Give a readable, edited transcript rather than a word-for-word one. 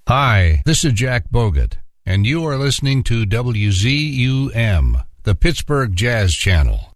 Hi, this is Jack Bogut, and you are listening to WZUM, the Pittsburgh Jazz Channel.